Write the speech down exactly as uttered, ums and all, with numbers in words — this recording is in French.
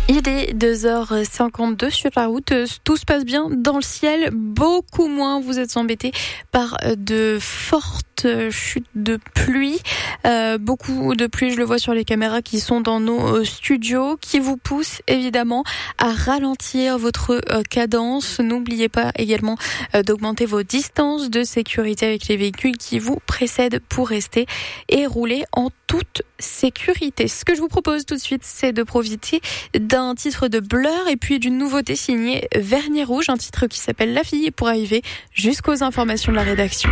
Il est deux heures cinquante-deux sur la route. Tout se passe bien dans le ciel. Beaucoup moins vous êtes embêtés par de fortes chutes de pluie. Euh, beaucoup de pluie, je le vois sur les caméras qui sont dans nos studios, qui vous poussent évidemment à ralentir votre cadence. N'oubliez pas également d'augmenter vos distances de sécurité avec les véhicules qui vous précèdent pour rester et rouler en toute sécurité. Ce que je vous propose tout de suite, c'est de profiter d'un titre de Blur et puis d'une nouveauté signée Vernis Rouge, un titre qui s'appelle La Fille pour arriver jusqu'aux informations de la rédaction.